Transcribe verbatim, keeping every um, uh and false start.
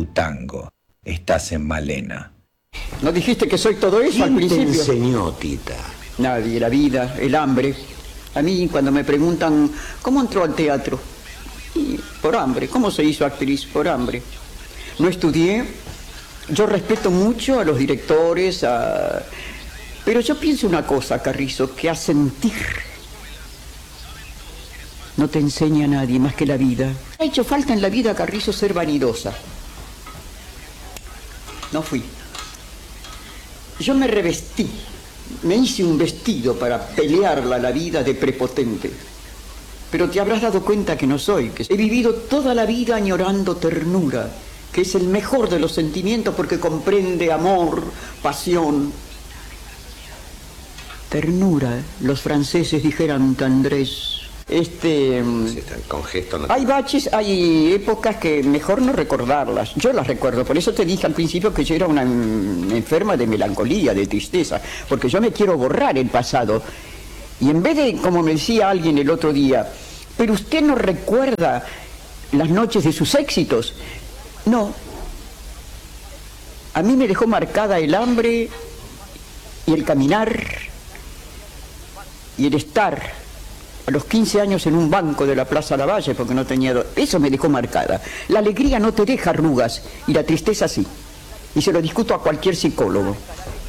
tu tango. Estás en Malena. ¿No dijiste que soy todo eso al ¿Quién te principio? enseñó, Tita? Nadie, la vida, el hambre. A mí cuando me preguntan, ¿cómo entró al teatro? Y por hambre. ¿Cómo se hizo actriz? Por hambre. No estudié. Yo respeto mucho a los directores, a... pero yo pienso una cosa, Carrizo, que a sentir no te enseña a nadie más que la vida. Ha hecho falta en la vida, Carrizo, ser vanidosa. No fui. Yo me revestí, me hice un vestido para pelearla la vida de prepotente. Pero te habrás dado cuenta que no soy, que he vivido toda la vida añorando ternura, que es el mejor de los sentimientos porque comprende amor, pasión. Ternura, los franceses dijeran tendrés. Este... Sí, con gesto no... Hay baches, hay épocas que mejor no recordarlas. Yo las recuerdo, por eso te dije al principio que yo era una enferma de melancolía, de tristeza, porque yo me quiero borrar el pasado. Y en vez de, como me decía alguien el otro día, pero usted no recuerda las noches de sus éxitos. No. A mí me dejó marcada el hambre y el caminar y el estar a los quince años en un banco de la Plaza Lavalle porque no tenía... Do... Eso me dejó marcada. La alegría no te deja arrugas y la tristeza sí. Y se lo discuto a cualquier psicólogo.